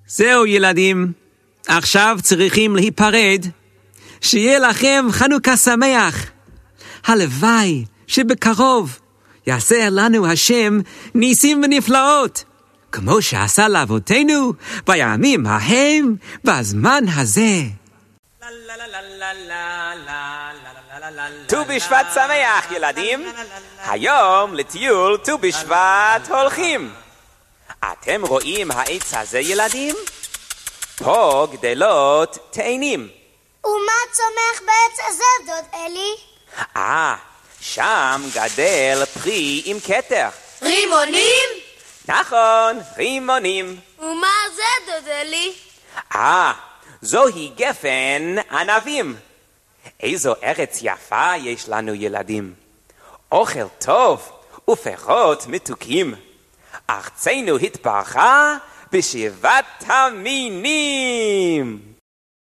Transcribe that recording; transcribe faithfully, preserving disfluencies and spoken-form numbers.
זהו ילדים, עכשיו צריכים להיפרד. שיהיה לכם חנוכה שמח. הלוואי שבקרוב יעשה לנו השם ניסים ונפלאות, כמו שעשה לאבותינו בימים ההם בזמן הזה. ט"ו בשבט שמח ילדים, היום לטיול ט"ו בשבט הולכים. אתם רואים העץ הזה ילדים? פה גדלות תאנים. ומה צומח בעץ הזה דוד אלי? אה, שם גדל פרי עם כתר. רימונים? נכון, רימונים. ומה זה דוד אלי? אה, זוהי גפן ענבים. איזו ארץ יפה יש לנו ילדים. אוכל טוב ופירות מתוקים. ארצנו התברכה בשבעת המינים.